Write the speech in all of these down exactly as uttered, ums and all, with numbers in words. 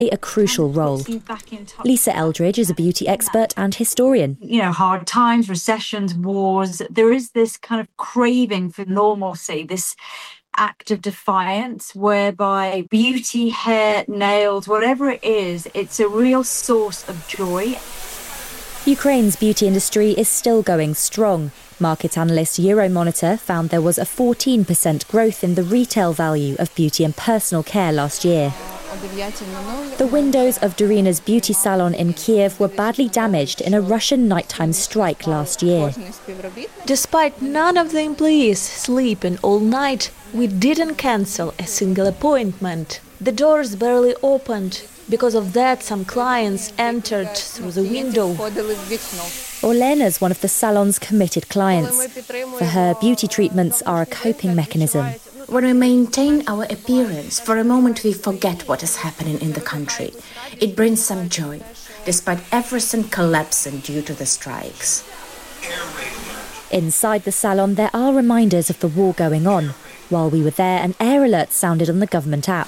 a crucial role. Lisa Eldridge is a beauty expert and historian. You know, hard times, recessions, wars, there is this kind of craving for normalcy, this act of defiance whereby beauty, hair, nails, whatever it is, it's a real source of joy. Ukraine's beauty industry is still going strong. Market analyst Euromonitor found there was a fourteen percent growth in the retail value of beauty and personal care last year. The windows of Darina's beauty salon in Kiev were badly damaged in a Russian nighttime strike last year. Despite none of the employees sleeping all night, we didn't cancel a single appointment. The doors barely opened. Because of that, some clients entered through the window. Orlena's one of the salon's committed clients. For her, beauty treatments are a coping mechanism. When we maintain our appearance, for a moment we forget what is happening in the country. It brings some joy, despite everything collapsing due to the strikes. Inside the salon, there are reminders of the war going on. While we were there, an air alert sounded on the government app.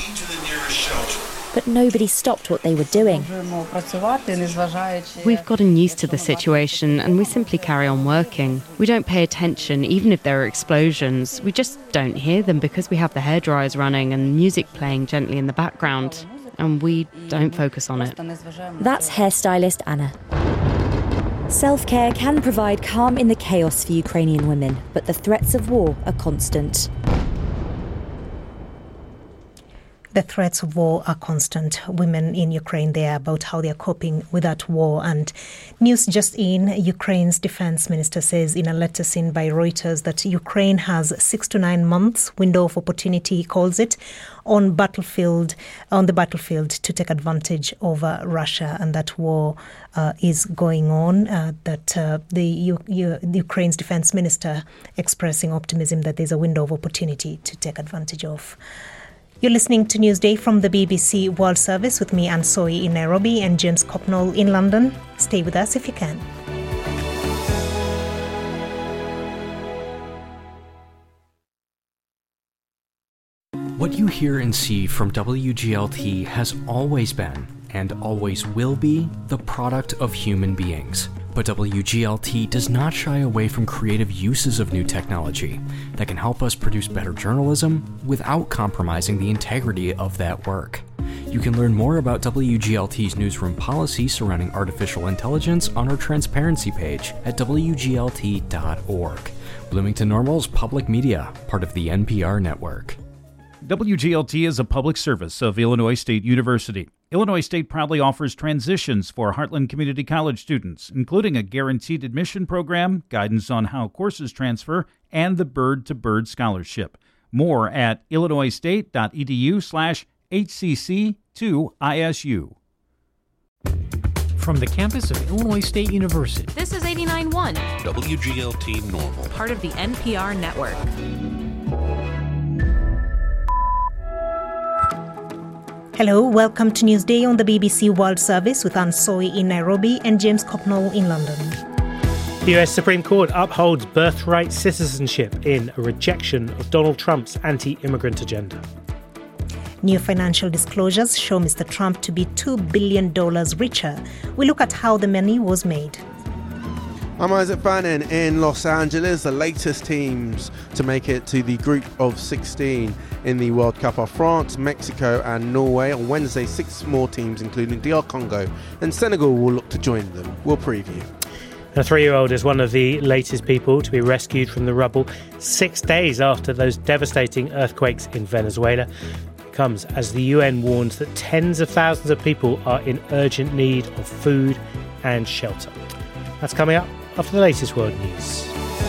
But nobody stopped what they were doing. We've gotten used to the situation and we simply carry on working. We don't pay attention even if there are explosions. We just don't hear them because we have the hairdryers running and music playing gently in the background. And we don't focus on it. That's hairstylist Anna. Self-care can provide calm in the chaos for Ukrainian women, but the threats of war are constant. The threats of war are constant. Women in Ukraine, they are about how they are coping with that war. And news just in, Ukraine's defense minister says in a letter seen by Reuters that Ukraine has six to nine months window of opportunity, he calls it, on battlefield, on the battlefield to take advantage over Russia, and that war uh, is going on. Uh, that uh, the, U- U- the Ukraine's defense minister expressing optimism that there's a window of opportunity to take advantage of. You're listening to Newsday from the B B C World Service with me, Anne Soy, in Nairobi, and James Copnall in London. Stay with us if you can. What you hear and see from W G L T has always been, and always will be, the product of human beings. But W G L T does not shy away from creative uses of new technology that can help us produce better journalism without compromising the integrity of that work. You can learn more about W G L T's newsroom policy surrounding artificial intelligence on our transparency page at w g l t dot org. Bloomington Normal's public media, part of the N P R network. W G L T is a public service of Illinois State University. Illinois State proudly offers transitions for Heartland Community College students, including a guaranteed admission program, guidance on how courses transfer, and the Bird to Bird Scholarship. More at illinois state dot e d u slash h c c two i s u. From the campus of Illinois State University. This is eighty-nine point one. W G L T Normal. Part of the N P R network. Hello, welcome to Newsday on the B B C World Service with Anne Soy in Nairobi and James Copnall in London. The U S Supreme Court upholds birthright citizenship in a rejection of Donald Trump's anti-immigrant agenda. New financial disclosures show Mister Trump to be two billion dollars richer. We look at how the money was made. I'm Isaac Bannon in Los Angeles. The latest teams to make it to the group of sixteen in the World Cup are France, Mexico and Norway. On Wednesday, six more teams, including D R Congo and Senegal, will look to join them. We'll preview. A three-year-old is one of the latest people to be rescued from the rubble six days after those devastating earthquakes in Venezuela. It comes as the U N warns that tens of thousands of people are in urgent need of food and shelter. That's coming up after the latest world news.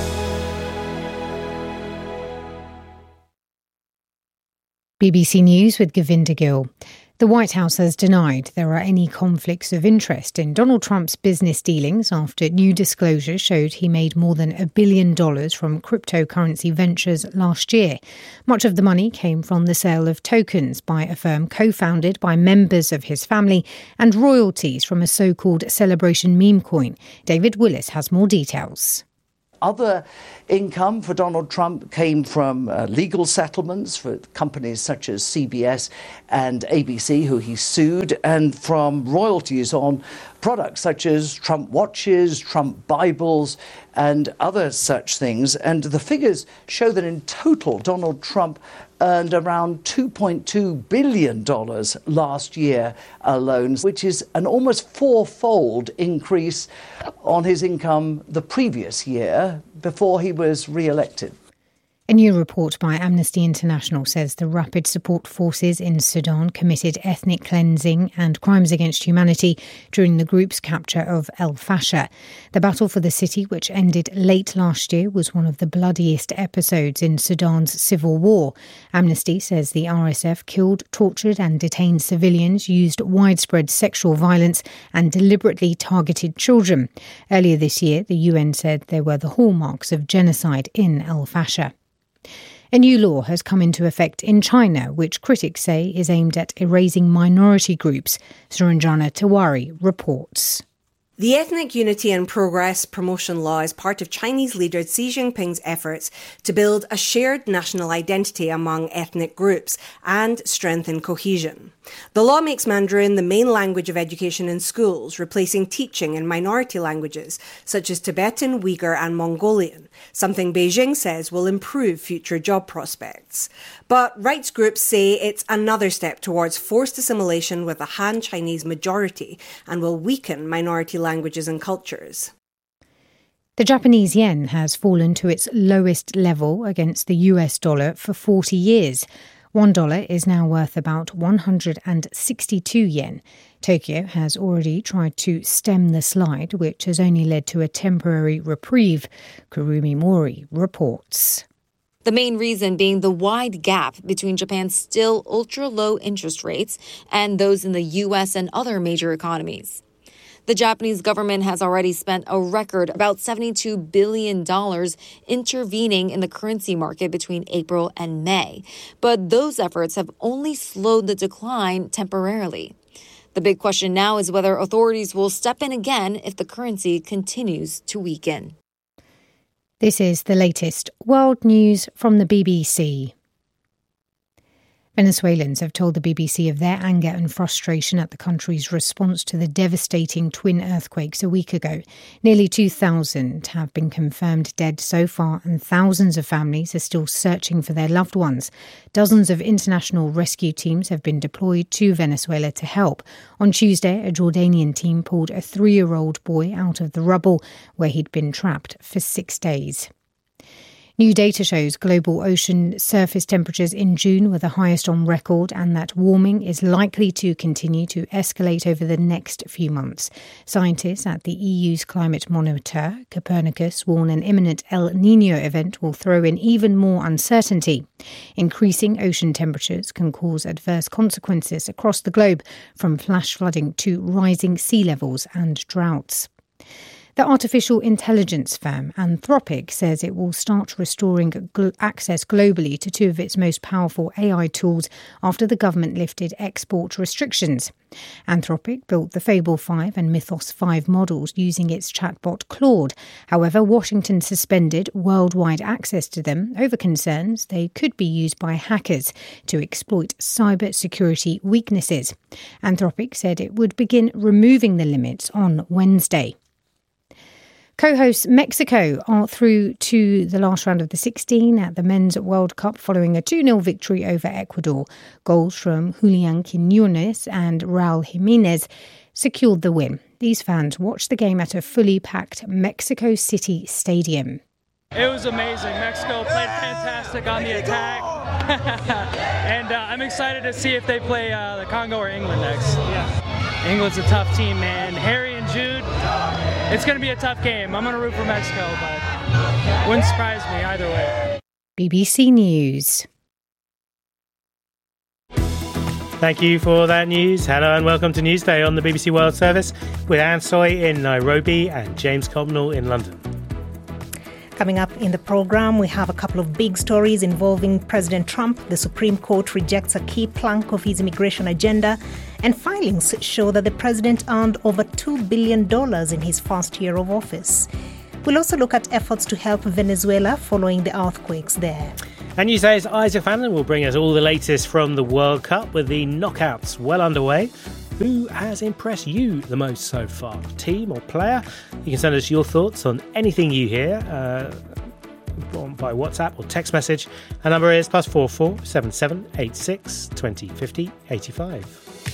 B B C News with Govinda Gill. The White House has denied there are any conflicts of interest in Donald Trump's business dealings after new disclosures showed he made more than a billion dollars from cryptocurrency ventures last year. Much of the money came from the sale of tokens by a firm co-founded by members of his family and royalties from a so-called celebration meme coin. David Willis has more details. Other income for Donald Trump came from uh, legal settlements for companies such as C B S and A B C, who he sued, and from royalties on products such as Trump watches, Trump Bibles, and other such things. And the figures show that in total, Donald Trump earned around two point two billion dollars last year alone, which is an almost fourfold increase on his income the previous year before he was re-elected. A new report by Amnesty International says the Rapid Support Forces in Sudan committed ethnic cleansing and crimes against humanity during the group's capture of El Fasher. The battle for the city, which ended late last year, was one of the bloodiest episodes in Sudan's civil war. Amnesty says the R S F killed, tortured and detained civilians, used widespread sexual violence and deliberately targeted children. Earlier this year, the U N said there were the hallmarks of genocide in El Fasher. A new law has come into effect in China, which critics say is aimed at erasing minority groups. Suranjana Tiwari reports. The Ethnic Unity and Progress Promotion Law is part of Chinese leader Xi Jinping's efforts to build a shared national identity among ethnic groups and strengthen cohesion. The law makes Mandarin the main language of education in schools, replacing teaching in minority languages such as Tibetan, Uyghur and Mongolian, something Beijing says will improve future job prospects. But rights groups say it's another step towards forced assimilation with a Han Chinese majority and will weaken minority languages and cultures. The Japanese yen has fallen to its lowest level against the U S dollar for forty years. One dollar is now worth about one hundred sixty-two yen. Tokyo has already tried to stem the slide, which has only led to a temporary reprieve. Kurumi Mori reports. The main reason being the wide gap between Japan's still ultra-low interest rates and those in the U S and other major economies. The Japanese government has already spent a record about seventy-two billion dollars intervening in the currency market between April and May. But those efforts have only slowed the decline temporarily. The big question now is whether authorities will step in again if the currency continues to weaken. This is the latest world news from the B B C. Venezuelans have told the B B C of their anger and frustration at the country's response to the devastating twin earthquakes a week ago. Nearly two thousand have been confirmed dead so far, and thousands of families are still searching for their loved ones. Dozens of international rescue teams have been deployed to Venezuela to help. On Tuesday, a Jordanian team pulled a three-year-old boy out of the rubble, where he'd been trapped for six days. New data shows global ocean surface temperatures in June were the highest on record, and that warming is likely to continue to escalate over the next few months. Scientists at the E U's climate monitor, Copernicus, warn an imminent El Niño event will throw in even more uncertainty. Increasing ocean temperatures can cause adverse consequences across the globe, from flash flooding to rising sea levels and droughts. The artificial intelligence firm Anthropic says it will start restoring gl- access globally to two of its most powerful A I tools after the government lifted export restrictions. Anthropic built the Fable five and Mythos five models using its chatbot Claude. However, Washington suspended worldwide access to them over concerns they could be used by hackers to exploit cybersecurity weaknesses. Anthropic said it would begin removing the limits on Wednesday. Co-hosts Mexico are through to the last round of the sixteen at the Men's World Cup following a two nil victory over Ecuador. Goals from Julian Quiñones and Raul Jimenez secured the win. These fans watched the game at a fully packed Mexico City stadium. It was amazing. Mexico played fantastic on the attack. and uh, I'm excited to see if they play uh, the Congo or England next. Yeah. England's a tough team, man. Harry and Jude, it's going to be a tough game. I'm going to root for Mexico, but wouldn't surprise me either way. B B C News. Thank you for that news. Hello and welcome to Newsday on the B B C World Service with Anne Soy in Nairobi and James Copnell in London. Coming up in the programme, we have a couple of big stories involving President Trump. The Supreme Court rejects a key plank of his immigration agenda, and filings show that the president earned over two billion dollars in his first year of office. We'll also look at efforts to help Venezuela following the earthquakes there. And Newsday's Isaac Fanlon will bring us all the latest from the World Cup with the knockouts well underway. Who has impressed you the most so far, team or player? You can send us your thoughts on anything you hear uh, by WhatsApp or text message. Our number is plus four four seven seven eight six twenty fifty eighty five.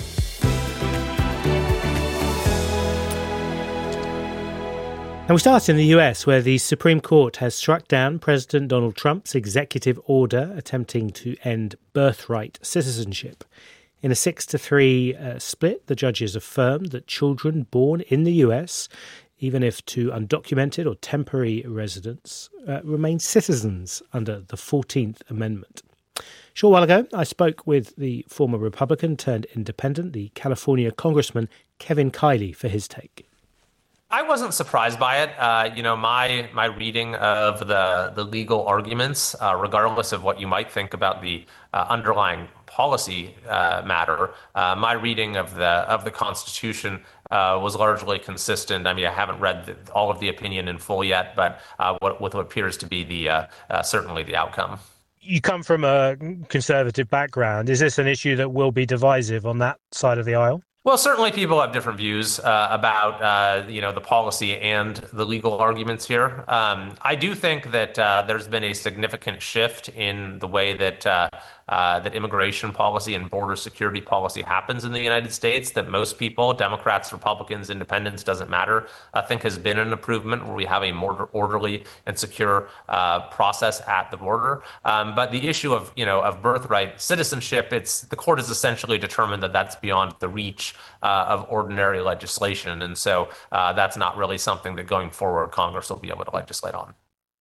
And we start in the U S, where the Supreme Court has struck down President Donald Trump's executive order attempting to end birthright citizenship. In a six to three uh, split, the judges affirmed that children born in the U S, even if to undocumented or temporary residents, uh, remain citizens under the fourteenth Amendment. A short while ago, I spoke with the former Republican turned independent, the California Congressman Kevin Kiley, for his take. I wasn't surprised by it. Uh, you know, my my reading of the the legal arguments, uh, regardless of what you might think about the uh, underlying policy uh, matter, uh, my reading of the of the Constitution uh, was largely consistent. I mean, I haven't read the, all of the opinion in full yet, but uh, what, what appears to be the uh, uh, certainly the outcome. You come from a conservative background. Is this an issue that will be divisive on that side of the aisle? Well, certainly people have different views uh, about, uh, you know, the policy and the legal arguments here. Um, I do think that uh, there's been a significant shift in the way that uh, uh, that immigration policy and border security policy happens in the United States, that most people, Democrats, Republicans, independents, doesn't matter, I think has been an improvement where we have a more orderly and secure uh, process at the border. Um, but the issue of, you know, of birthright citizenship, it's the court has essentially determined that that's beyond the reach uh, of ordinary legislation. And so uh, that's not really something that going forward Congress will be able to legislate on.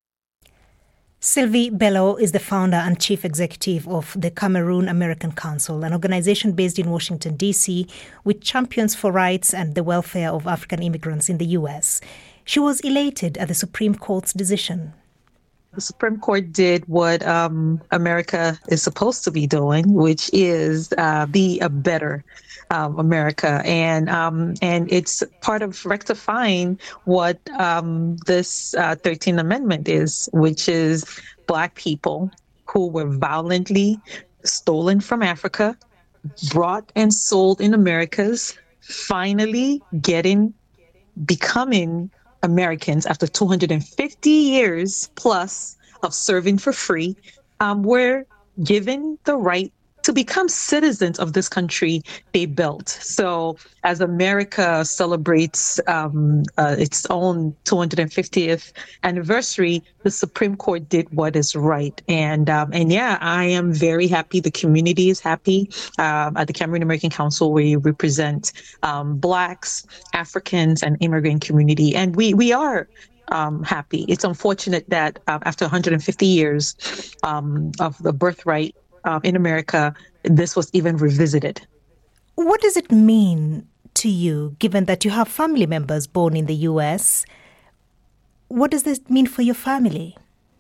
Sylvie Bello is the founder and chief executive of the Cameroon American Council, an organization based in Washington, D C, which champions for rights and the welfare of African immigrants in the U S. She was elated at the Supreme Court's decision. The Supreme Court did what um, America is supposed to be doing, which is uh, be a better um, America. And um, and it's part of rectifying what um, this uh, thirteenth Amendment is, which is Black people who were violently stolen from Africa, brought and sold in Americas, finally getting, becoming Americans after two hundred fifty years plus of serving for free, um, were given the right to become citizens of this country they built. So as America celebrates um, uh, its own two hundred fiftieth anniversary, the Supreme Court did what is right. And um, and yeah, I am very happy. The community is happy. Um, at the Cameroon American Council, we represent um, Blacks, Africans, and immigrant community. And we, we are Um, happy. It's unfortunate that uh, after one hundred fifty years um, of the birthright uh, in America, this was even revisited. What does it mean to you, given that you have family members born in the U S? What does this mean for your family?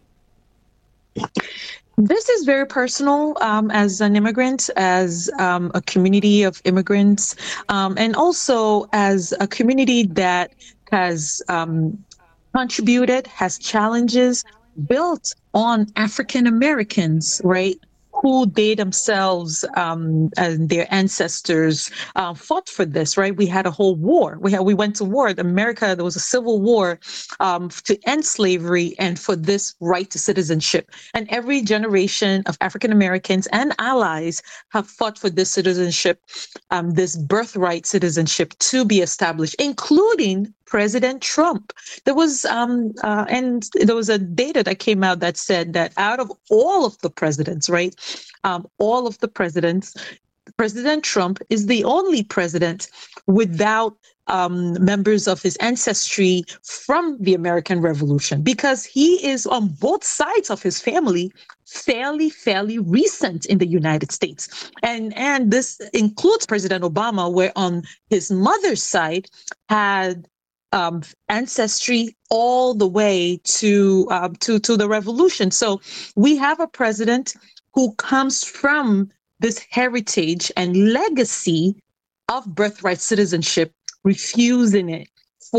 This is very personal um, as an immigrant, as um, a community of immigrants, um, and also as a community that has um, contributed, has challenges built on African Americans, right? Who they themselves um, and their ancestors uh, fought for this, right? We had a whole war. We had, we went to war. In America, there was a civil war um, to end slavery and for this right to citizenship. And every generation of African Americans and allies have fought for this citizenship, um, this birthright citizenship to be established, including President Trump. There was um uh, and there was a data that came out that said that out of all of the presidents, right, um, all of the presidents, President Trump is the only president without um, members of his ancestry from the American Revolution, because he is on both sides of his family fairly, fairly recent in the United States. And, and this includes President Obama, where on his mother's side had Um, ancestry all the way to uh, to to the revolution. So we have a president who comes from this heritage and legacy of birthright citizenship, refusing it for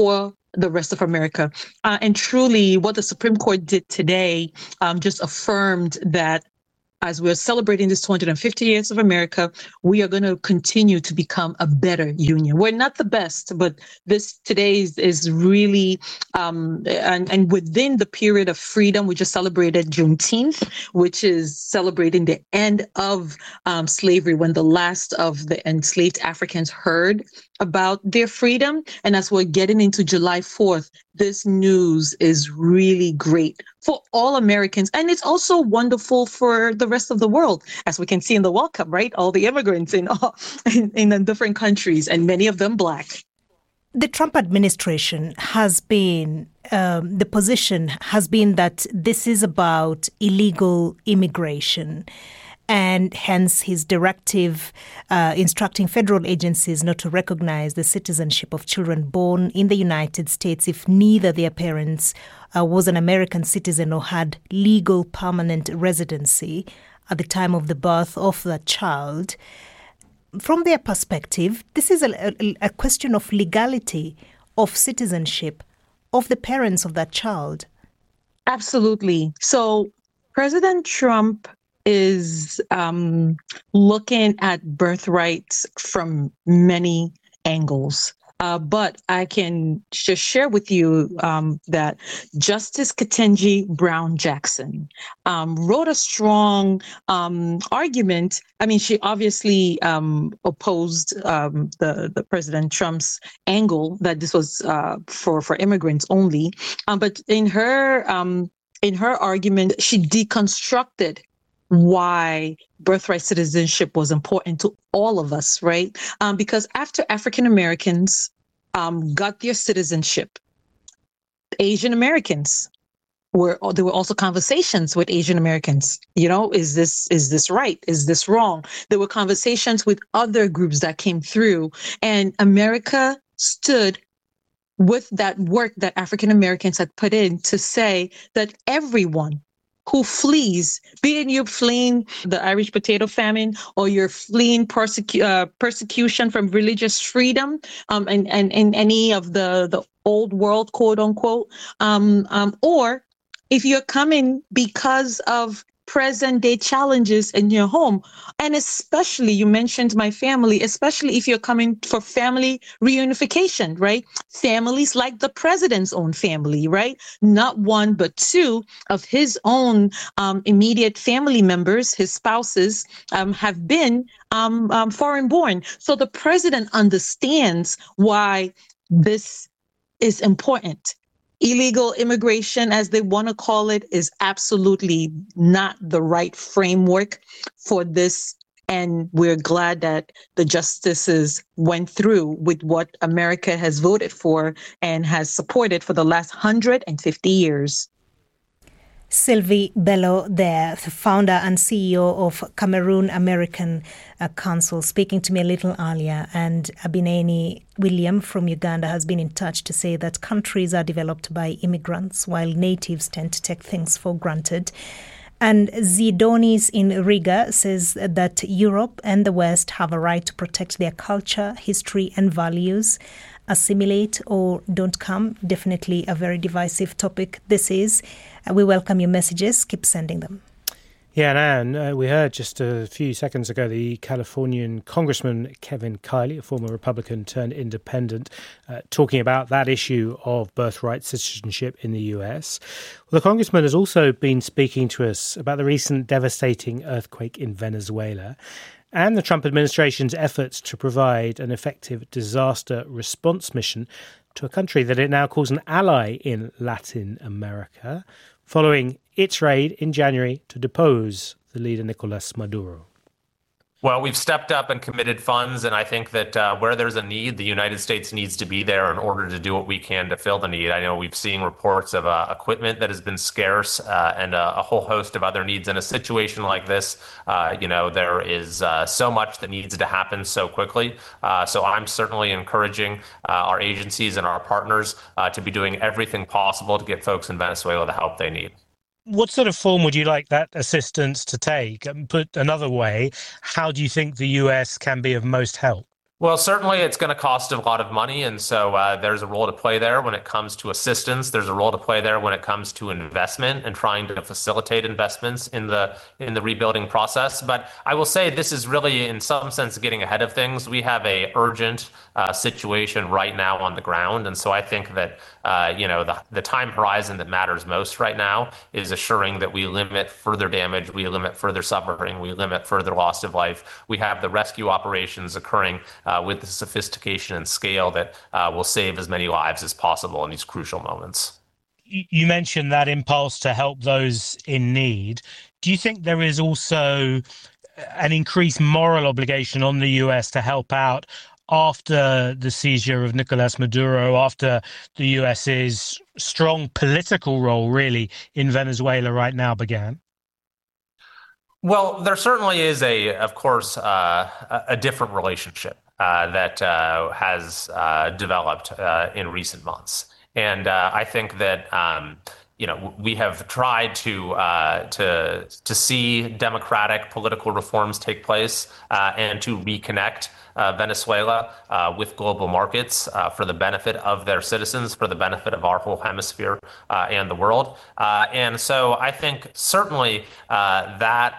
the rest of America. Uh, and truly, what the Supreme Court did today um, just affirmed that as we're celebrating this two hundred fifty years of America, we are going to continue to become a better union. We're not the best, but this today is, is really, um, and, and within the period of freedom, we just celebrated Juneteenth, which is celebrating the end of um, slavery, when the last of the enslaved Africans heard about their freedom. And as we're getting into July fourth, this news is really great for all Americans. And it's also wonderful for the rest of the world, as we can see in the World Cup, right? All the immigrants in, all, in, in the different countries, and many of them Black. The Trump administration has been, um, the position has been that this is about illegal immigration, and hence his directive uh, instructing federal agencies not to recognize the citizenship of children born in the United States if neither their parents uh, was an American citizen or had legal permanent residency at the time of the birth of that child. From their perspective, this is a, a, a question of legality of citizenship of the parents of that child. Absolutely. So President Trump is um, looking at birthrights from many angles. Uh, but I can just share with you um, that Justice Ketanji Brown Jackson um, wrote a strong um, argument. I mean, she obviously um, opposed um, the, the President Trump's angle that this was uh, for, for immigrants only. Um, but in her um, in her argument, she deconstructed why birthright citizenship was important to all of us, right? Um, because after African Americans um, got their citizenship, Asian Americans were, there were also conversations with Asian Americans. You know, is this, is this right? Is this wrong? There were conversations with other groups that came through, and America stood with that work that African Americans had put in to say that everyone who flees, be it you're fleeing the Irish potato famine or you're fleeing persecu- uh, persecution from religious freedom, um, and, and, and any of the, the old world, quote unquote, um, um, or if you're coming because of present day challenges in your home. And especially, you mentioned my family, especially if you're coming for family reunification, right? Families like the president's own family, right? Not one, but two of his own um, immediate family members, his spouses, um, have been um, um, foreign born. So the president understands why this is important. Illegal immigration, as they want to call it, is absolutely not the right framework for this. And we're glad that the justices went through with what America has voted for and has supported for the last one hundred fifty years. Sylvie Bello there, the founder and C E O of Cameroon American uh, Council, speaking to me a little earlier. And Abineni William from Uganda has been in touch to say that countries are developed by immigrants, while natives tend to take things for granted. And Zidonis in Riga says that Europe and the West have a right to protect their culture, history and values. Assimilate or don't come. Definitely a very divisive topic this is. Uh, we welcome your messages. Keep sending them. Yeah, and Anne, uh, we heard just a few seconds ago the Californian Congressman Kevin Kiley, a former Republican turned independent, uh, talking about that issue of birthright citizenship in the U S. Well, the Congressman has also been speaking to us about the recent devastating earthquake in Venezuela and the Trump administration's efforts to provide an effective disaster response mission to a country that it now calls an ally in Latin America, following its raid in January to depose the leader Nicolas Maduro. Well, we've stepped up and committed funds, and I think that uh, where there's a need, the United States needs to be there in order to do what we can to fill the need. I know we've seen reports of uh, equipment that has been scarce uh, and uh, a whole host of other needs. In a situation like this, uh, you know, there is uh, so much that needs to happen so quickly. Uh, so I'm certainly encouraging uh, our agencies and our partners uh, to be doing everything possible to get folks in Venezuela the help they need. What sort of form would you like that assistance to take? And put another way, how do you think the U S can be of most help? Well, certainly it's going to cost a lot of money. And so uh, there's a role to play there when it comes to assistance. There's a role to play there when it comes to investment and trying to facilitate investments in the in the rebuilding process. But I will say this is really, in some sense, getting ahead of things. We have a urgent uh, situation right now on the ground. And so I think that, uh, you know, the, the time horizon that matters most right now is assuring that we limit further damage, we limit further suffering, we limit further loss of life. We have the rescue operations occurring Uh, with the sophistication and scale that uh, will save as many lives as possible in these crucial moments. You mentioned that impulse to help those in need. Do you think there is also an increased moral obligation on the U S to help out after the seizure of Nicolas Maduro, after the US's strong political role really in Venezuela right now began? Well, there certainly is a, of course, uh, a different relationship uh, that uh, has uh, developed uh, in recent months. And uh, I think that, um, you know, we have tried to uh, to to see democratic political reforms take place uh, and to reconnect uh, Venezuela uh, with global markets uh, for the benefit of their citizens, for the benefit of our whole hemisphere uh, and the world. Uh, and so I think certainly uh, that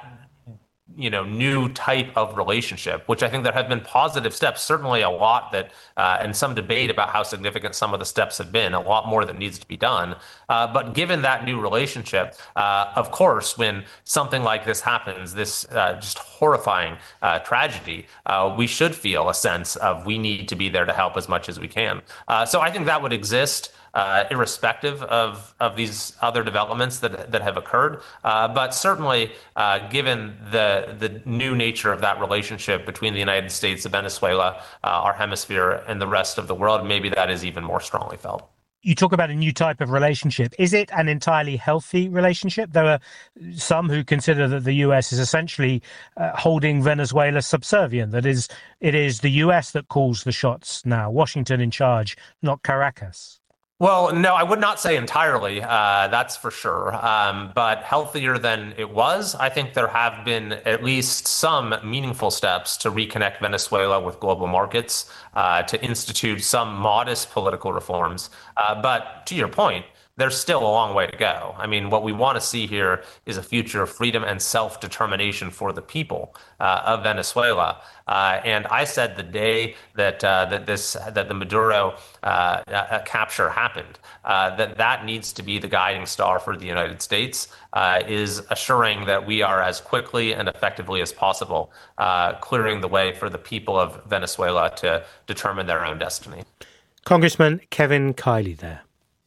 you know, new type of relationship, which I think there have been positive steps, certainly a lot that, uh, and some debate about how significant some of the steps have been, a lot more that needs to be done. Uh, but given that new relationship, uh, of course, when something like this happens, this uh, just horrifying uh, tragedy, uh, we should feel a sense of we need to be there to help as much as we can. Uh, so I think that would exist Uh, irrespective of, of these other developments that that have occurred. Uh, but certainly, uh, given the the new nature of that relationship between the United States and Venezuela, uh, our hemisphere, and the rest of the world, maybe that is even more strongly felt. You talk about a new type of relationship. Is it an entirely healthy relationship? There are some who consider that the U S is essentially uh, holding Venezuela subservient, that is, it is the U S that calls the shots now, Washington in charge, not Caracas. Well, no, I would not say entirely. Uh, that's for sure. Um, but healthier than it was. I think there have been at least some meaningful steps to reconnect Venezuela with global markets, uh, to institute some modest political reforms. Uh, but to your point, there's still a long way to go. I mean, what we want to see here is a future of freedom and self-determination for the people uh, of Venezuela. Uh, and I said the day that uh, that this that the Maduro uh, uh, capture happened, uh, that that needs to be the guiding star for the United States, uh, is assuring that we are as quickly and effectively as possible uh, clearing the way for the people of Venezuela to determine their own destiny. Congressman Kevin Kiley there.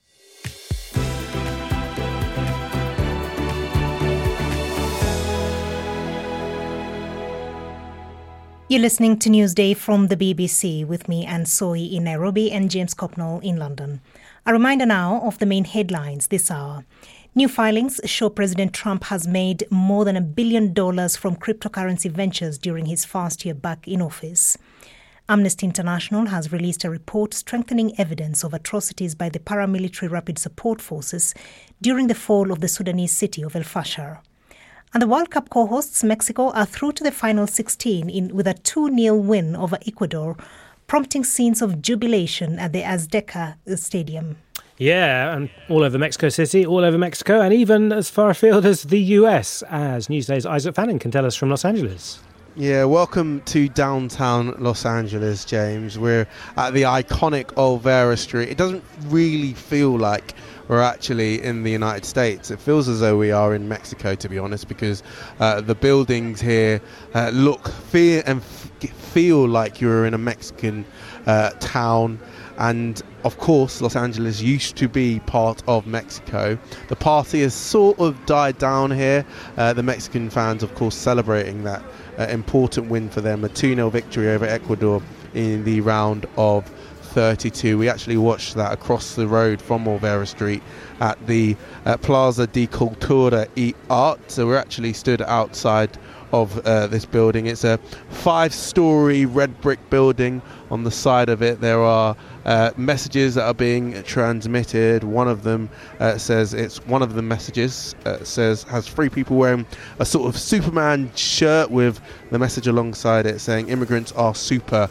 You're listening to Newsday from the B B C with me, Anne Soy in Nairobi and James Copnall in London. A reminder now of the main headlines this hour. New filings show President Trump has made more than a billion dollars from cryptocurrency ventures during his first year back in office. Amnesty International has released a report strengthening evidence of atrocities by the paramilitary Rapid Support Forces during the fall of the Sudanese city of El Fasher. And the World Cup co-hosts, Mexico, are through to the final sixteen in, with a two nil win over Ecuador, prompting scenes of jubilation at the Azteca Stadium. Yeah, and all over Mexico City, all over Mexico, and even as far afield as the U S, as Newsday's Isaac Fanning can tell us from Los Angeles. Yeah, welcome to downtown Los Angeles, James. We're at the iconic Olvera Street. It doesn't really feel like we're actually in the United States. It feels as though we are in Mexico, to be honest, because uh, the buildings here uh, look, feel, and f- feel like you're in a Mexican uh, town. And of course, Los Angeles used to be part of Mexico. The party has sort of died down here. Uh, the Mexican fans, of course, celebrating that uh, important win for them, a two nil victory over Ecuador in the round of thirty-two. We actually watched that across the road from Olvera Street at the uh, Plaza de Cultura y Art. So we're actually stood outside of uh, this building. It's a five-story red brick building. On the side of it, there are uh, messages that are being transmitted. One of them uh, says it's one of the messages uh, says has three people wearing a sort of Superman shirt with the message alongside it saying "Immigrants are super."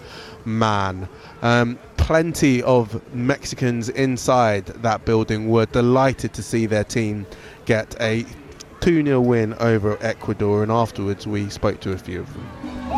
man. Um, plenty of Mexicans inside that building were delighted to see their team get a two nil win over Ecuador, and afterwards we spoke to a few of them.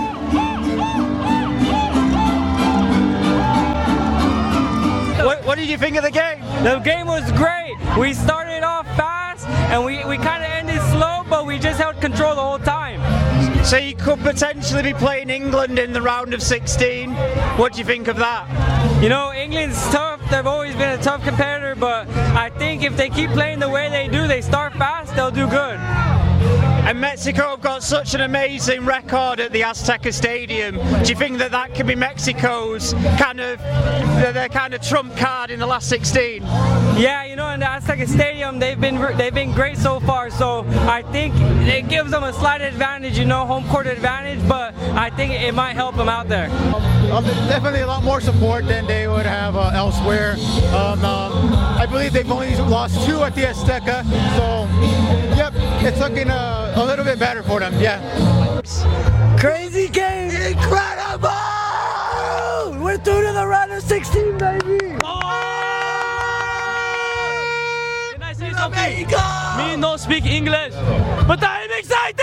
What, what did you think of the game? The game was great. We started off fast and we, we kind of ended slow, but we just held control the whole time. So you could potentially be playing England in the round of sixteen. What do you think of that? You know, England's tough. They've always been a tough competitor, but I think if they keep playing the way they do, they start fast, they'll do good. And Mexico have got such an amazing record at the Azteca Stadium. Do you think that that could be Mexico's kind of their kind of trump card in the last sixteen? Yeah, you know, in the Azteca Stadium, they've been they've been great so far. So I think it gives them a slight advantage, you know, home court advantage. But I think it might help them out there. Um, definitely a lot more support than they would have uh, elsewhere. Um, um, I believe they've only lost two at the Azteca. So, yep, it's looking uh, a little bit better for them, yeah. Crazy game! Incredible! We're through to the round of sixteen, baby! Oh! Can I say something? Mexico! Me don't speak English, but I'm excited!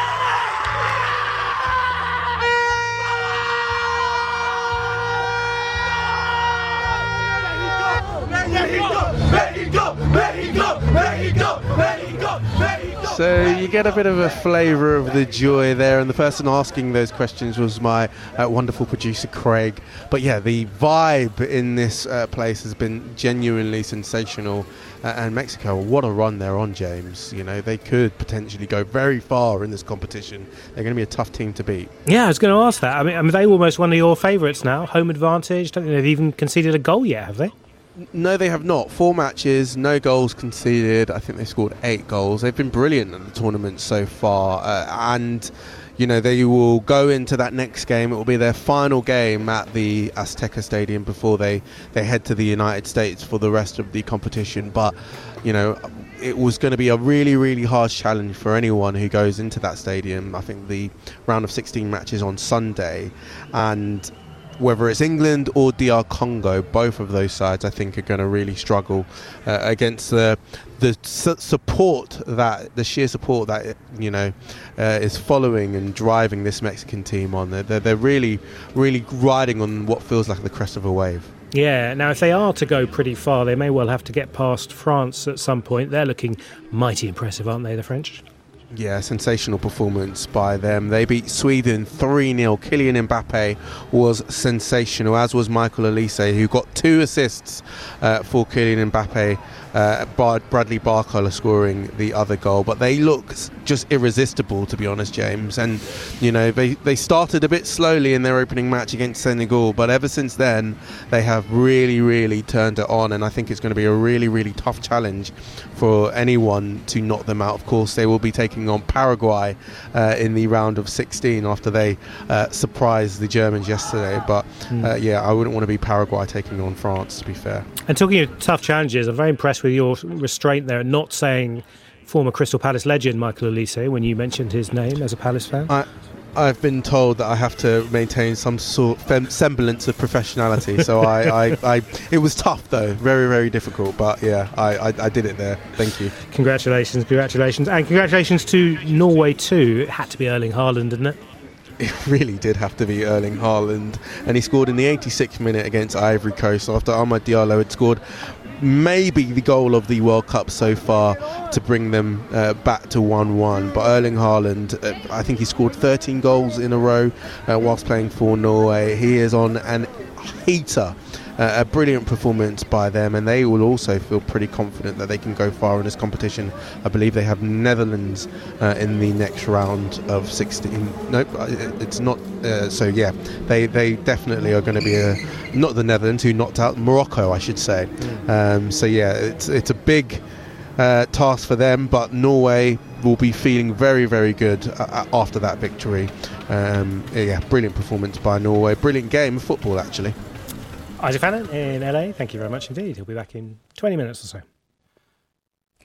Mexico! Mexico! Mexico! Mexico! Mexico! Mexico! So you get a bit of a flavour of the joy there, and the person asking those questions was my uh, wonderful producer Craig. But yeah, the vibe in this uh, place has been genuinely sensational. Uh, and Mexico, what a run they're on, James. You know, they could potentially go very far in this competition. They're going to be a tough team to beat. Yeah, I was going to ask that. I mean, are they almost one of your favourites now? Home advantage? Don't think they've even conceded a goal yet, have they? No, they have not. Four matches, no goals conceded. I think they scored eight goals. They've been brilliant in the tournament so far. Uh, and, you know, they will go into that next game. It will be their final game at the Azteca Stadium before they, they head to the United States for the rest of the competition. But, you know, it was going to be a really, really hard challenge for anyone who goes into that stadium. I think the round of sixteen matches on Sunday. And whether it's England or D R Congo, both of those sides I think are going to really struggle uh, against the the su- support that the sheer support that you know uh, is following and driving this Mexican team on. They're, they're really really riding on what feels like the crest of a wave. Yeah, now if they are to go pretty far, they may well have to get past France at some point. They're looking mighty impressive, aren't they, the French? Yeah, sensational performance by them. They beat Sweden three nil. Kylian Mbappe was sensational, as was Michael Olise, who got two assists uh, for Kylian Mbappe. Uh, Bradley Barcola scoring the other goal, but they look just irresistible, to be honest, James. And you know, they, they started a bit slowly in their opening match against Senegal, but ever since then they have really really turned it on, and I think it's going to be a really really tough challenge for anyone to knock them out. Of course, they will be taking on Paraguay uh, in the round of sixteen after they uh, surprised the Germans yesterday, but uh, yeah, I wouldn't want to be Paraguay taking on France, to be fair. And talking of tough challenges, I'm very impressed with your restraint there, not saying former Crystal Palace legend Michael Olise when you mentioned his name as a Palace fan. I, I've been told that I have to maintain some sort of semblance of professionality, so I, I, I, it was tough though, very, very difficult, but yeah, I, I, I did it there. Thank you. Congratulations, congratulations, and congratulations to Norway too. It had to be Erling Haaland, didn't it? It really did have to be Erling Haaland, and he scored in the eighty-sixth minute against Ivory Coast after Amad Diallo had scored maybe the goal of the World Cup so far to bring them uh, back to one one. But Erling Haaland, uh, I think he scored thirteen goals in a row uh, whilst playing for Norway. He is on an heater. Uh, a brilliant performance by them, and they will also feel pretty confident that they can go far in this competition. I believe they have Netherlands uh, in the next round of sixteen. Nope, it's not. Uh, so yeah, they they definitely are going to be a, not the Netherlands who knocked out Morocco, I should say. Um, so yeah, it's it's a big uh, task for them, but Norway will be feeling very very good uh, after that victory. Um, yeah, brilliant performance by Norway. Brilliant game of football, actually. Isaac Fannin in L A, thank you very much indeed. He'll be back in twenty minutes or so.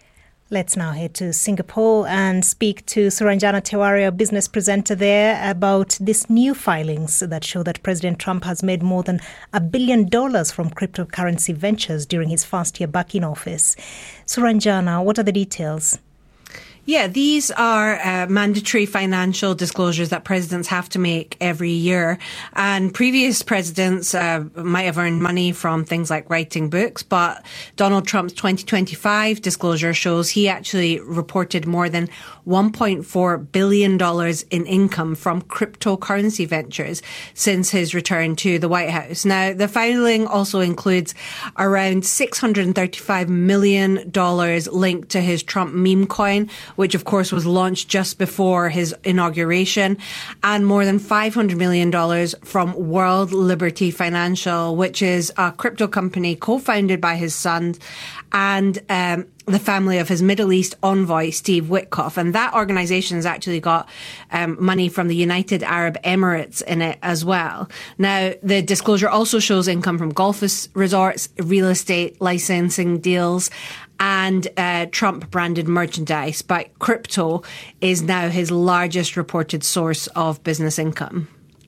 Let's now head to Singapore and speak to Suranjana Tewari, a business presenter there, about these new filings that show that President Trump has made more than a billion dollars from cryptocurrency ventures during his first year back in office. Suranjana, what are the details? Yeah, these are uh, mandatory financial disclosures that presidents have to make every year. And previous presidents uh, might have earned money from things like writing books, but Donald Trump's twenty twenty-five disclosure shows he actually reported more than one point four billion dollars in income from cryptocurrency ventures since his return to the White House. Now, the filing also includes around six hundred thirty-five million dollars linked to his Trump meme coin, which of course was launched just before his inauguration, and more than five hundred million dollars from World Liberty Financial, which is a crypto company co-founded by his son and um, the family of his Middle East envoy, Steve Witkoff. And that organization has actually got um, money from the United Arab Emirates in it as well. Now, the disclosure also shows income from golf resorts, real estate licensing deals, and uh, Trump-branded merchandise. But crypto is now his largest reported source of business income.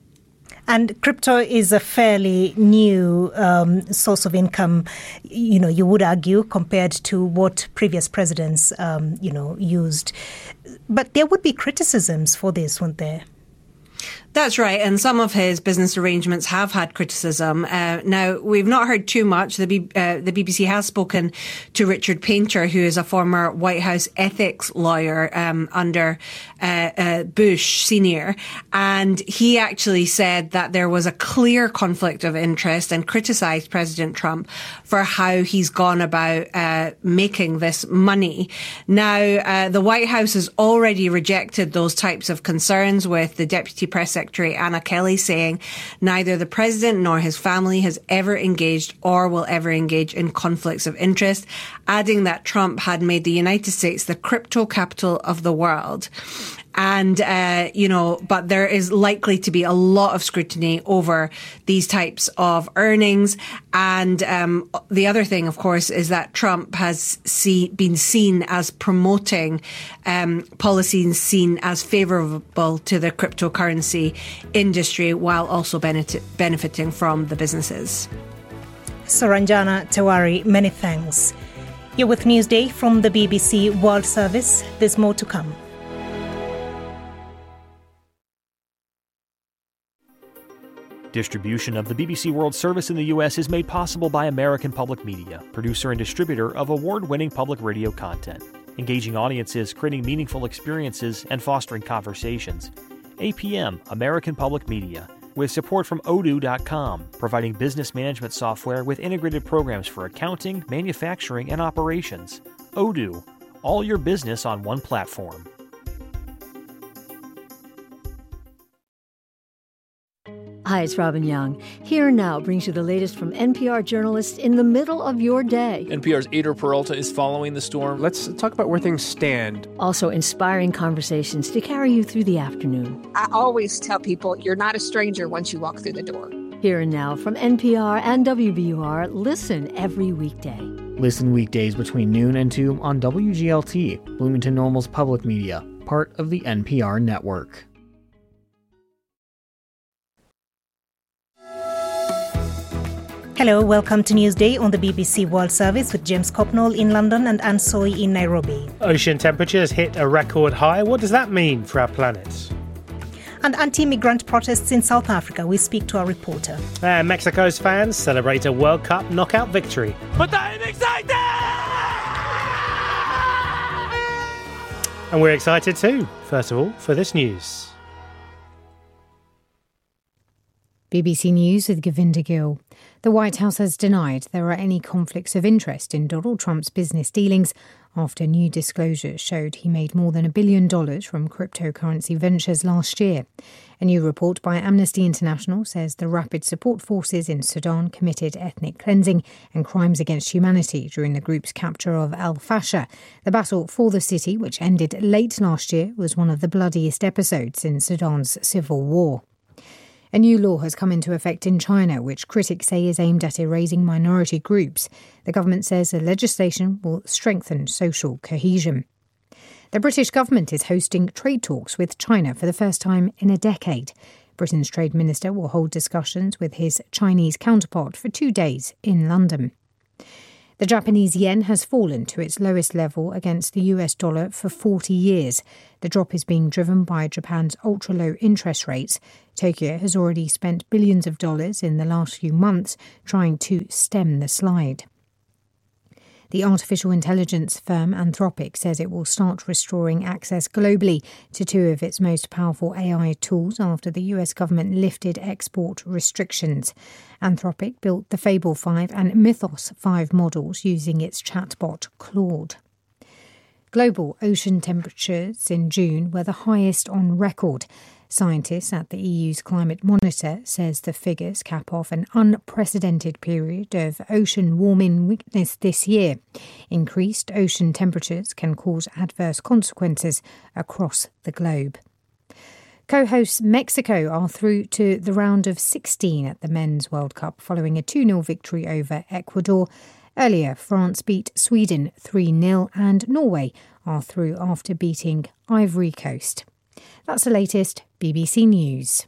And crypto is a fairly new um, source of income, you know, you would argue, compared to what previous presidents, um, you know, used. But there would be criticisms for this, wouldn't there? That's right. And some of his business arrangements have had criticism. Uh, now, we've not heard too much. The, B- uh, the B B C has spoken to Richard Painter, who is a former White House ethics lawyer um, under uh, uh, Bush Senior. And he actually said that there was a clear conflict of interest and criticised President Trump for how he's gone about uh, making this money. Now, uh, the White House has already rejected those types of concerns, with the Deputy Press Secretary Secretary Anna Kelly saying neither the president nor his family has ever engaged or will ever engage in conflicts of interest, adding that Trump had made the United States the crypto capital of the world. And, uh, you know, but there is likely to be a lot of scrutiny over these types of earnings. And um, the other thing, of course, is that Trump has see, been seen as promoting um, policies seen as favourable to the cryptocurrency industry, while also benefit, benefiting from the businesses. Suranjana Tewari, many thanks. You're with Newsday from the B B C World Service. There's more to come. Distribution of the B B C World Service in the U S is made possible by American Public Media, producer and distributor of award-winning public radio content, engaging audiences, creating meaningful experiences, and fostering conversations. A P M, American Public Media, with support from Odoo dot com, providing business management software with integrated programs for accounting, manufacturing, and operations. Odoo, all your business on one platform. Hi, it's Robin Young. Here Now brings you the latest from N P R journalists in the middle of your day. N P R's Ader Peralta is following the storm. Let's talk about where things stand. Also inspiring conversations to carry you through the afternoon. I always tell people you're not a stranger once you walk through the door. Here and Now from N P R and W B U R. Listen every weekday. Listen weekdays between noon and two on W G L T, Bloomington Normal's public media, part of the N P R network. Hello, welcome to Newsday on the B B C World Service with James Copnall in London and Anne Soy in Nairobi. Ocean temperatures hit a record high. What does that mean for our planet? And anti-migrant protests in South Africa. We speak to our reporter. Uh, Mexico's fans celebrate a World Cup knockout victory. But I'm excited! And we're excited too, first of all, for this news. B B C News with Govinda Gill. The White House has denied there are any conflicts of interest in Donald Trump's business dealings after new disclosures showed he made more than a billion dollars from cryptocurrency ventures last year. A new report by Amnesty International says the Rapid Support Forces in Sudan committed ethnic cleansing and crimes against humanity during the group's capture of Al-Fasher. The battle for the city, which ended late last year, was one of the bloodiest episodes in Sudan's civil war. A new law has come into effect in China, which critics say is aimed at erasing minority groups. The government says the legislation will strengthen social cohesion. The British government is hosting trade talks with China for the first time in a decade. Britain's Trade Minister will hold discussions with his Chinese counterpart for two days in London. The Japanese yen has fallen to its lowest level against the U S dollar for forty years. The drop is being driven by Japan's ultra-low interest rates. Tokyo has already spent billions of dollars in the last few months trying to stem the slide. The artificial intelligence firm Anthropic says it will start restoring access globally to two of its most powerful A I tools after the U S government lifted export restrictions. Anthropic built the Fable five and Mythos five models using its chatbot Claude. Global ocean temperatures in June were the highest on record. Scientists at the E U's Climate Monitor says the figures cap off an unprecedented period of ocean warming witnessed this year. Increased ocean temperatures can cause adverse consequences across the globe. Co-hosts Mexico are through to the round of sixteen at the Men's World Cup following a two nil victory over Ecuador. Earlier, France beat Sweden three nil and Norway are through after beating Ivory Coast. That's the latest B B C News.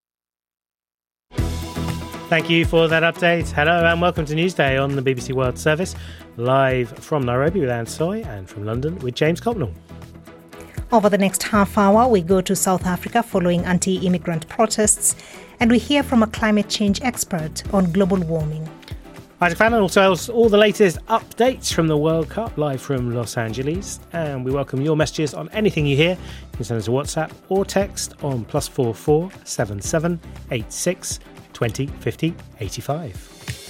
Thank you for that update. Hello and welcome to Newsday on the B B C World Service, live from Nairobi with Anne Soy and from London with James Copnell. Over the next half hour, we go to South Africa following anti-immigrant protests, and we hear from a climate change expert on global warming. Isaac Fallon will tell us all the latest updates from the World Cup live from Los Angeles, and we welcome your messages on anything you hear. You can send us a WhatsApp or text on plus four four seven seven eight six twenty fifty eighty five.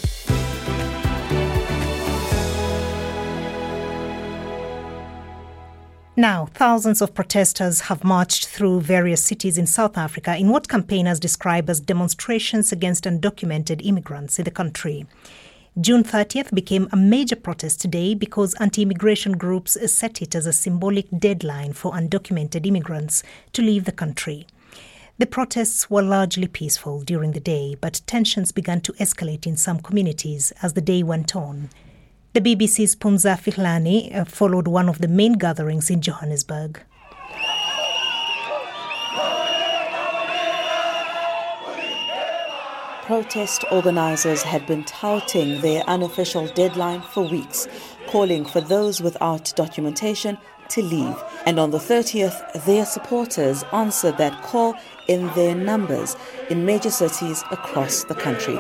Now, thousands of protesters have marched through various cities in South Africa in what campaigners describe as demonstrations against undocumented immigrants in the country. June thirtieth became a major protest day because anti-immigration groups set it as a symbolic deadline for undocumented immigrants to leave the country. The protests were largely peaceful during the day, but tensions began to escalate in some communities as the day went on. The B B C's Phumza Fihlani followed one of the main gatherings in Johannesburg. Protest organisers had been touting their unofficial deadline for weeks, calling for those without documentation to leave. And on the thirtieth, their supporters answered that call in their numbers in major cities across the country.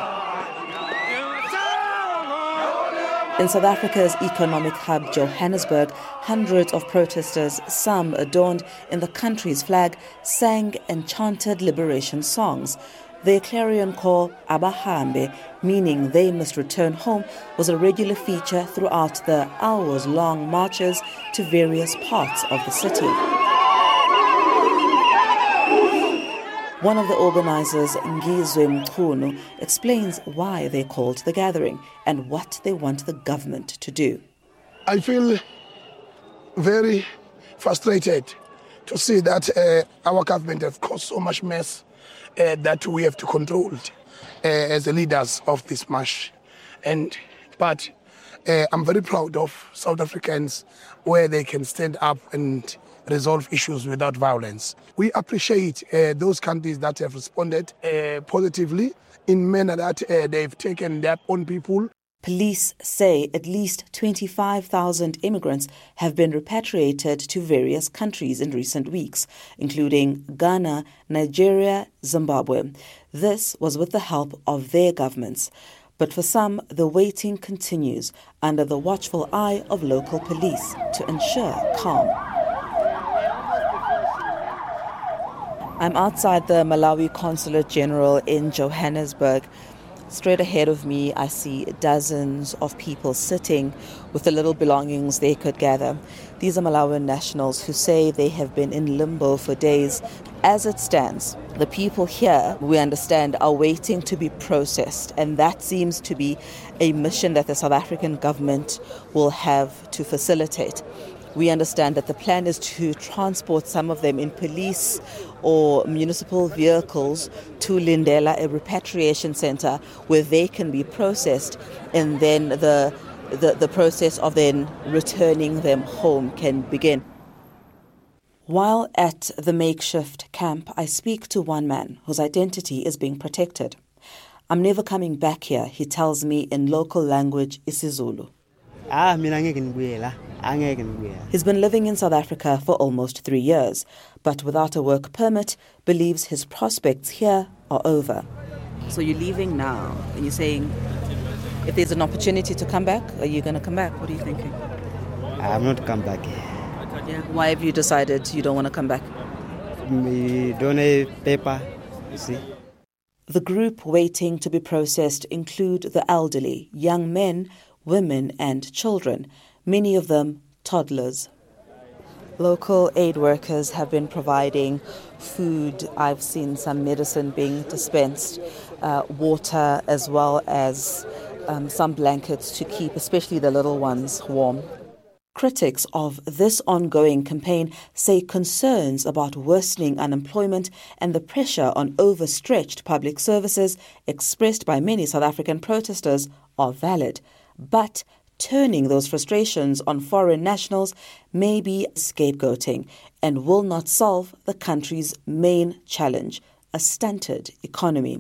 In South Africa's economic hub, Johannesburg, hundreds of protesters, some adorned in the country's flag, sang and chanted liberation songs. Their clarion call, Abahambe, meaning they must return home, was a regular feature throughout the hours-long marches to various parts of the city. One of the organizers, Ngizwe Mchunu, explains why they called the gathering and what they want the government to do. I feel very frustrated to see that uh, our government has caused so much mess Uh, that we have to control uh, as the leaders of this march. And but uh, I'm very proud of South Africans where they can stand up and resolve issues without violence. We appreciate uh, those countries that have responded uh, positively in manner that uh, they've taken their own people. Police say at least twenty-five thousand immigrants have been repatriated to various countries in recent weeks, including Ghana, Nigeria, Zimbabwe. This was with the help of their governments. But for some, the waiting continues under the watchful eye of local police to ensure calm. I'm outside the Malawi Consulate General in Johannesburg. Straight ahead of me, I see dozens of people sitting with the little belongings they could gather. These are Malawian nationals who say they have been in limbo for days. As it stands, the people here, we understand, are waiting to be processed, and that seems to be a mission that the South African government will have to facilitate. We understand that the plan is to transport some of them in police or municipal vehicles to Lindela, a repatriation center where they can be processed, and then the, the, the process of then returning them home can begin. While at the makeshift camp, I speak to one man whose identity is being protected. I'm never coming back here, he tells me in local language isiZulu. He's been living in South Africa for almost three years, but without a work permit, believes his prospects here are over. So you're leaving now, and you're saying, if there's an opportunity to come back, are you going to come back? What are you thinking? I'm not come back. Yeah. Why have you decided you don't want to come back? We don't have paper, you see. The group waiting to be processed include the elderly, young men, women and children, many of them toddlers. Local aid workers have been providing food. I've seen some medicine being dispensed, uh, water, as well as um, some blankets to keep especially the little ones warm. Critics of this ongoing campaign say concerns about worsening unemployment and the pressure on overstretched public services expressed by many South African protesters are valid. But turning those frustrations on foreign nationals may be scapegoating and will not solve the country's main challenge, a stunted economy.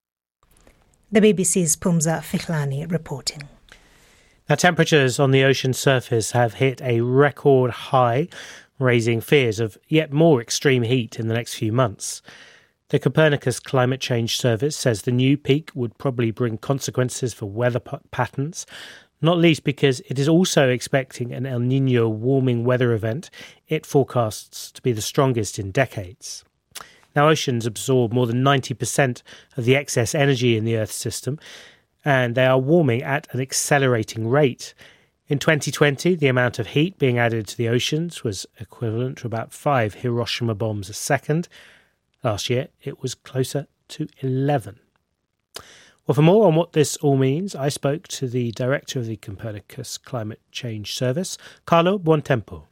The B B C's Pumza Fikhlani reporting. Now, temperatures on the ocean surface have hit a record high, raising fears of yet more extreme heat in the next few months. The Copernicus Climate Change Service says the new peak would probably bring consequences for weather p- patterns, not least because it is also expecting an El Niño warming weather event it forecasts to be the strongest in decades. Now, oceans absorb more than ninety percent of the excess energy in the Earth's system, and they are warming at an accelerating rate. In twenty twenty, the amount of heat being added to the oceans was equivalent to about five Hiroshima bombs a second. Last year, it was closer to eleven. Well, for more on what this all means, I spoke to the director of the Copernicus Climate Change Service, Carlo Buontempo.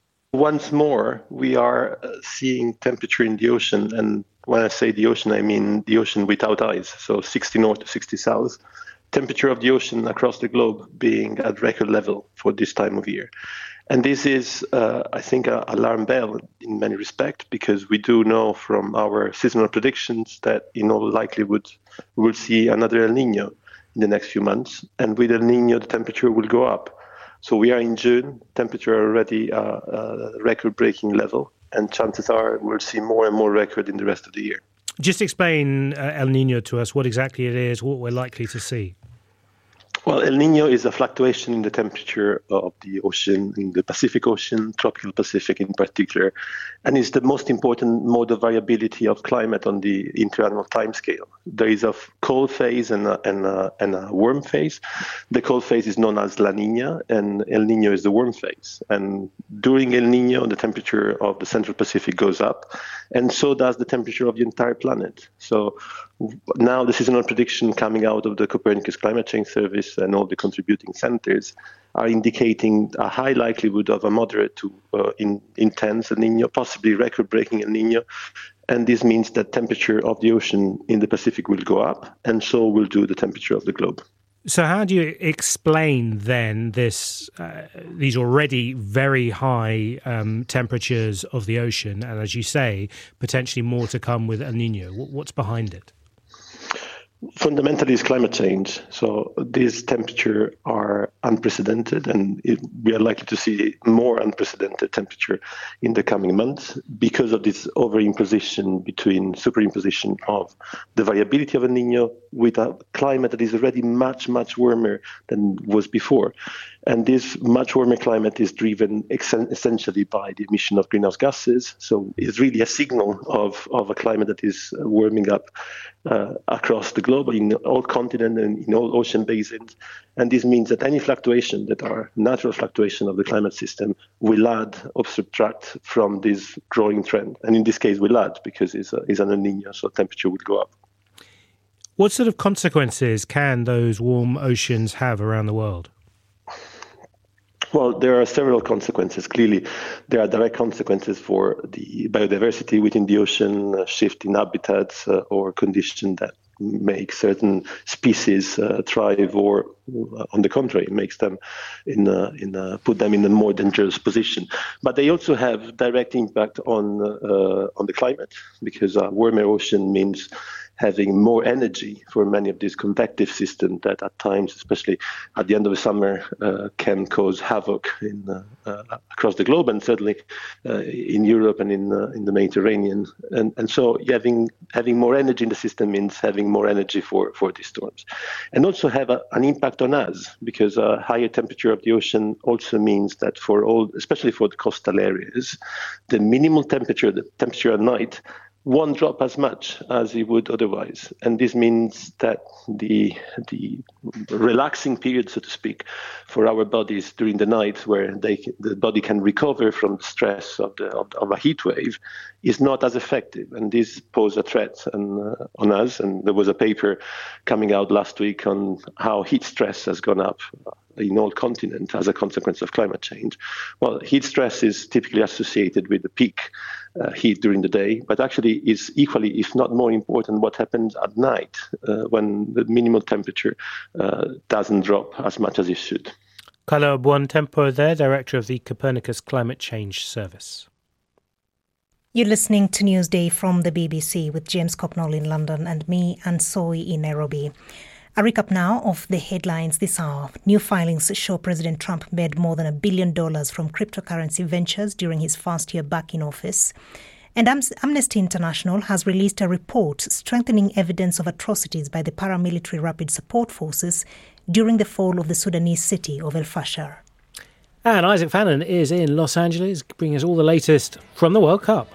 Once more, we are seeing temperature in the ocean, and when I say the ocean, I mean the ocean without ice, so sixty north to sixty south. Temperature of the ocean across the globe being at record level for this time of year. And this is, uh, I think, an alarm bell in many respects, because we do know from our seasonal predictions that in all likelihood we will see another El Niño in the next few months. And with El Niño, the temperature will go up. So we are in June, temperature already uh, uh, record-breaking level, and chances are we'll see more and more record in the rest of the year. Just explain uh, El Niño to us, what exactly it is, what we're likely to see. Well, El Niño is a fluctuation in the temperature of the ocean, in the Pacific Ocean, tropical Pacific in particular, and is the most important mode of variability of climate on the interannual timescale. There is a cold phase and a, and, a, and a warm phase. The cold phase is known as La Niña, and El Niño is the warm phase. And during El Niño, the temperature of the Central Pacific goes up, and so does the temperature of the entire planet. So now the seasonal prediction coming out of the Copernicus Climate Change Service and all the contributing centers are indicating a high likelihood of a moderate to uh, in, intense El Niño, possibly record-breaking El Niño. And this means that temperature of the ocean in the Pacific will go up, and so will do the temperature of the globe. So how do you explain then this uh, these already very high um, temperatures of the ocean, and as you say, potentially more to come with El Niño? What's behind it? Fundamentally, it's climate change. So these temperatures are unprecedented, and it, we are likely to see more unprecedented temperature in the coming months because of this overimposition between superimposition of the variability of El Niño with a climate that is already much, much warmer than was before. And this much warmer climate is driven ex- essentially by the emission of greenhouse gases. So it's really a signal of, of a climate that is warming up uh, across the globe, in all continents and in all ocean basins. And this means that any fluctuation that are natural fluctuation of the climate system will add or subtract from this growing trend. And in this case, will add because it's, a, it's an El Niño, so temperature will go up. What sort of consequences can those warm oceans have around the world? Well, there are several consequences. Clearly, there are direct consequences for the biodiversity within the ocean, uh, shift in habitats uh, or conditions that make certain species uh, thrive, or uh, on the contrary, makes them in uh, in uh, put them in a more dangerous position. But they also have direct impact on uh, on the climate, because a warmer ocean means having more energy for many of these convective systems that at times, especially at the end of the summer, uh, can cause havoc in, uh, uh, across the globe, and certainly uh, in Europe and in uh, in the Mediterranean. And, and so having having more energy in the system means having more energy for, for these storms. And also have a, an impact on us, because a higher temperature of the ocean also means that for all, especially for the coastal areas, the minimal temperature, the temperature at night, won't drop as much as it would otherwise. And this means that the the relaxing period, so to speak, for our bodies during the night, where they the body can recover from the stress of the of, of a heat wave, is not as effective. And this poses a threat on, uh, on us. And there was a paper coming out last week on how heat stress has gone up in all continents as a consequence of climate change. Well, heat stress is typically associated with the peak uh, heat during the day, but actually is equally, if not more important, what happens at night uh, when the minimal temperature uh, doesn't drop as much as it should. Carlo Buontempo there, Director of the Copernicus Climate Change Service. You're listening to Newsday from the B B C with James Copnall in London and me, Ansoi, in Nairobi. A recap now of the headlines this hour. New filings show President Trump made more than a billion dollars from cryptocurrency ventures during his first year back in office. And Amnesty International has released a report strengthening evidence of atrocities by the paramilitary rapid support forces during the fall of the Sudanese city of El Fasher. And Isaac Fannin is in Los Angeles, bringing us all the latest from the World Cup.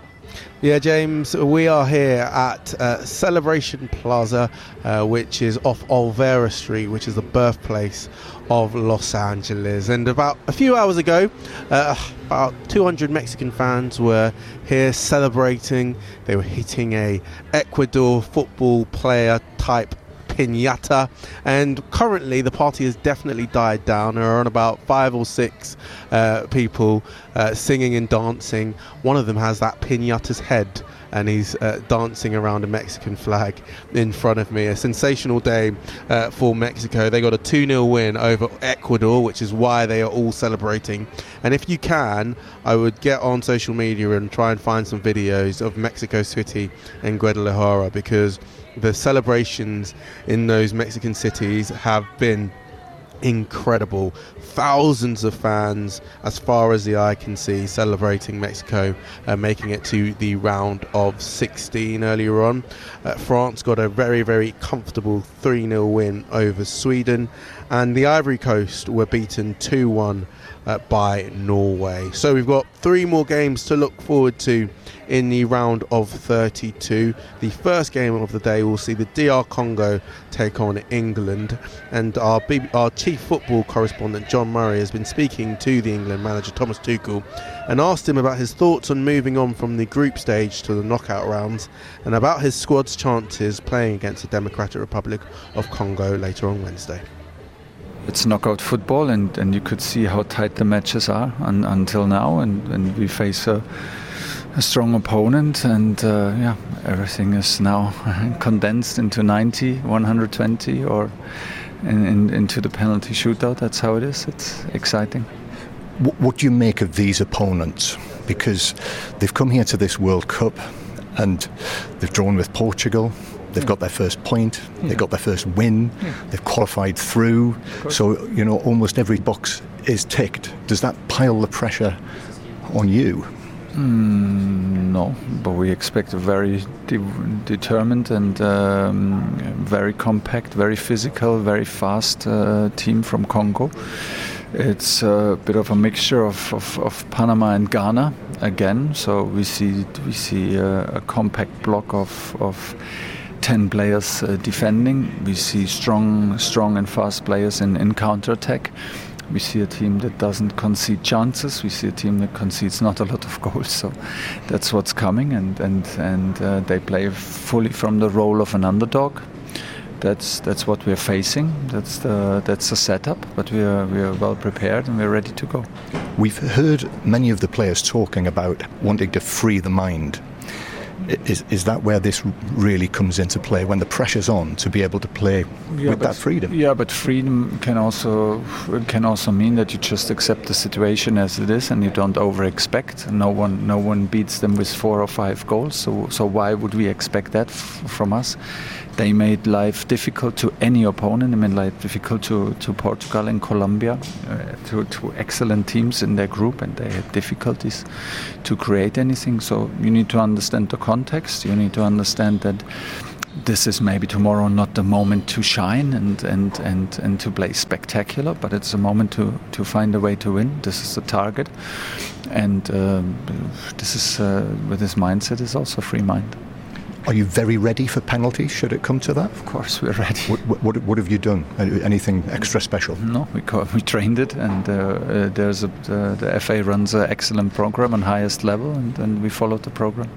Yeah, James, we are here at uh, Celebration Plaza, uh, which is off Olvera Street, which is the birthplace of Los Angeles. And about a few hours ago, uh, about two hundred Mexican fans were here celebrating. They were hitting a Ecuador football player type piñata, and currently the party has definitely died down. There are on about five or six uh, people uh, singing and dancing. One of them has that piñata's head, and he's uh, dancing around a Mexican flag in front of me. A sensational day uh, for Mexico. They got a two nil win over Ecuador, which is why they are all celebrating. And if you can, I would get on social media and try and find some videos of Mexico City and Guadalajara, because the celebrations in those Mexican cities have been incredible. Thousands of fans, as far as the eye can see, celebrating Mexico, uh, making it to the round of sixteen earlier on. Uh, France got a very, very comfortable three nil win over Sweden, and the Ivory Coast were beaten two one uh, by Norway. So we've got three more games to look forward to in the round of thirty-two. The first game of the day will see the D R Congo take on England, and our B- our chief football correspondent John Murray has been speaking to the England manager Thomas Tuchel and asked him about his thoughts on moving on from the group stage to the knockout rounds, and about his squad's chances playing against the Democratic Republic of Congo later on Wednesday. It's knockout football, and, and you could see how tight the matches are un, until now, and, and we face a a strong opponent, and uh, yeah, everything is now condensed into ninety, one hundred twenty, or in, in, into the penalty shootout. That's how it is. It's exciting. What do you make of these opponents? Because they've come here to this World Cup and they've drawn with Portugal. They've got their first point, yeah. They've got their first win, yeah. They've qualified through. So, you know, almost every box is ticked. Does that pile the pressure on you? Mm, no, but we expect a very de- determined and um, very compact, very physical, very fast uh, team from Congo. It's a bit of a mixture of, of, of Panama and Ghana again. So we see we see a, a compact block of of ten players uh, defending. We see strong, strong and fast players in, in counter-attack. We see a team that doesn't concede chances. We see a team that concedes not a lot of goals. So that's what's coming, and and and uh, they play fully from the role of an underdog. that's that's what we're facing. That's the that's the setup. But we are we are well prepared and we're ready to go. We've heard many of the players talking about wanting to free the mind. Is is that where this really comes into play, when the pressure's on, to be able to play yeah, with but, that freedom? Yeah, but freedom can also can also mean that you just accept the situation as it is and you don't over-expect. No one no one beats them with four or five goals. So so why would we expect that f- from us? They made life difficult to any opponent. They made life difficult to, to Portugal and Colombia, uh, to, to excellent teams in their group, and they had difficulties to create anything. So you need to understand the context. You need to understand that this is maybe tomorrow not the moment to shine and, and, and, and to play spectacular, but it's a moment to, to find a way to win. This is the target. And um, this is, uh, with this mindset, is also free mind. Are you very ready for penalties, should it come to that? Of course, we're ready. What, what, what have you done? Anything extra special? No, we we trained it, and uh, uh, there's a, the, the F A runs an excellent program on highest level, and, and we followed the program.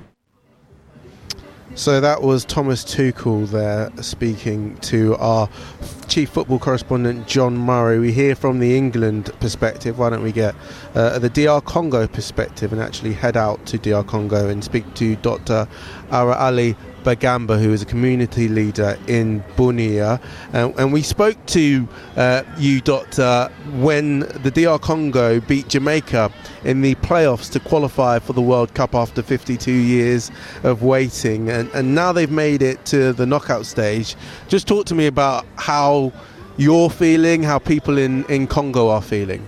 So that was Thomas Tuchel there speaking to our chief football correspondent John Murray. We hear from the England perspective. Why don't we get uh, the D R Congo perspective and actually head out to D R Congo and speak to Doctor Ara Ali Bagamba, who is a community leader in Bunia. Uh, and we spoke to uh, you, Doctor, when the D R Congo beat Jamaica in the playoffs to qualify for the World Cup after fifty-two years of waiting. And, and now they've made it to the knockout stage. Just talk to me about how you're feeling, how people in, in Congo are feeling.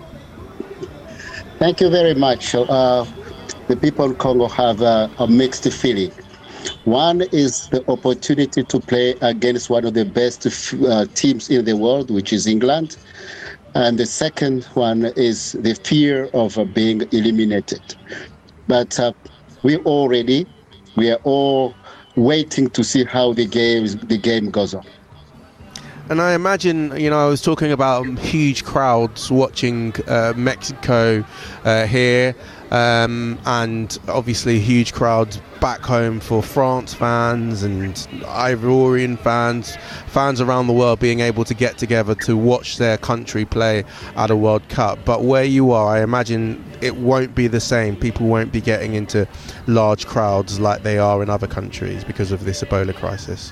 Thank you very much. Uh, the people in Congo have uh, a mixed feeling. One is the opportunity to play against one of the best uh, teams in the world, which is England. And the second one is the fear of uh, being eliminated. But uh, we're all ready. We are all waiting to see how the game, the game goes on. And I imagine, you know, I was talking about huge crowds watching uh, Mexico uh, here, um, and obviously huge crowds back home for France fans and Ivorian fans, fans around the world being able to get together to watch their country play at a World Cup. But where you are, I imagine it won't be the same. People won't be getting into large crowds like they are in other countries because of this Ebola crisis.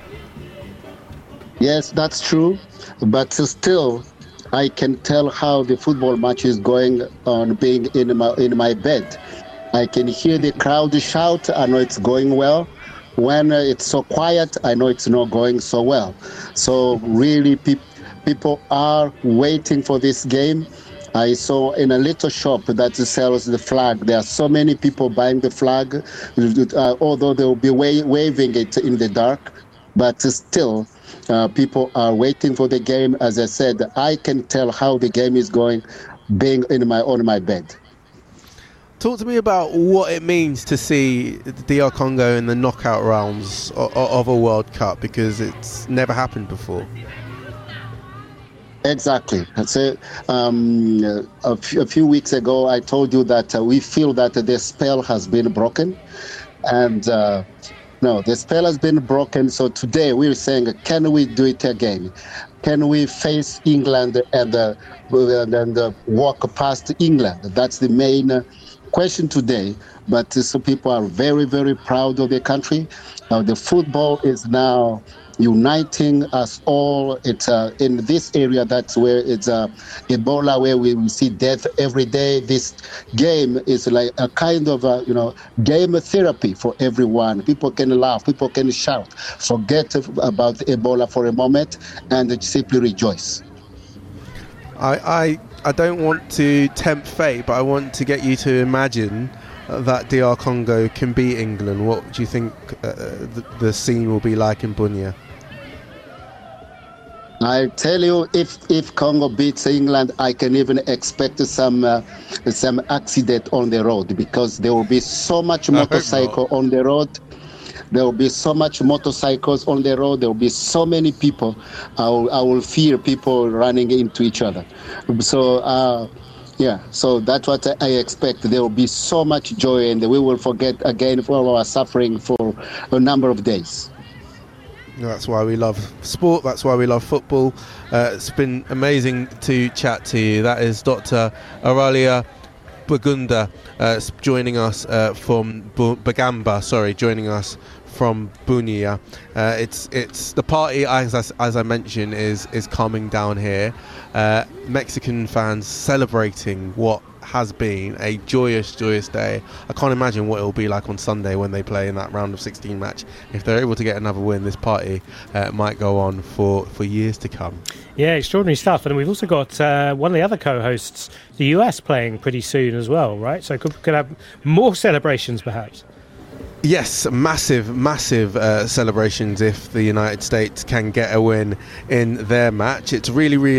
Yes, that's true, but still, I can tell how the football match is going on being in my in my bed. I can hear the crowd shout. I know it's going well. When it's so quiet, I know it's not going so well. So really, pe- people are waiting for this game. I saw in a little shop that sells the flag, there are so many people buying the flag, uh, although they will be wa- waving it in the dark, but still, Uh, people are waiting for the game. As I said, I can tell how the game is going being in my on my bed. Talk to me about what it means to see the D R Congo in the knockout rounds of, of a World Cup, because it's never happened before. Exactly. So, um, a, f- a few weeks ago, I told you that uh, we feel that the spell has been broken, and uh, no, the spell has been broken. So today we're saying, can we do it again? Can we face England and, uh, and uh, walk past England? That's the main uh, question today. But uh, so people are very, very proud of their country. Uh, the football is now uniting us all. It's uh, in this area, that's where it's uh, Ebola, where we see death every day. This game is like a kind of a, you know, game therapy for everyone. People can laugh, people can shout, forget about Ebola for a moment, and simply rejoice. I, I, I don't want to tempt fate, but I want to get you to imagine that D R Congo can beat England. What do you think uh, the, the scene will be like in Bunia? I tell you, if if Congo beats England, I can even expect some uh, some accident on the road, because there will be so much motorcycle on the road. There will be so much motorcycles on the road. There will be so many people. I will, I will fear people running into each other. So, uh, yeah, so that's what I expect. There will be so much joy, and we will forget again for our suffering for a number of days. That's why we love sport. That's why we love football. Uh, it's been amazing to chat to you. That is Doctor Auralia Bagunda uh, joining us uh, from Bu- Bagamba. Sorry, joining us from Bunia. Uh, it's it's the party, as I, as I mentioned, is is coming down here. Uh, Mexican fans celebrating what has been a joyous, joyous day. I can't imagine what it will be like on Sunday when they play in that round of sixteen match. If they're able to get another win, this party uh, might go on for, for years to come. Yeah, extraordinary stuff. And we've also got uh, one of the other co-hosts, the U S, playing pretty soon as well, right? So could, could have more celebrations, perhaps. Yes, massive, massive uh, celebrations if the United States can get a win in their match. It's really, really